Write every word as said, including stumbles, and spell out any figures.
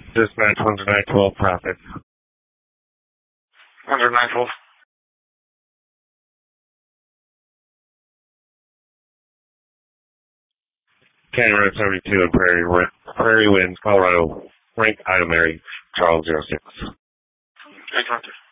Dispatch one nine twelve traffic. one nine twelve. County Road seventy-two in Prairie, Prairie Winds, Colorado. Rank item Mary Charles zero six.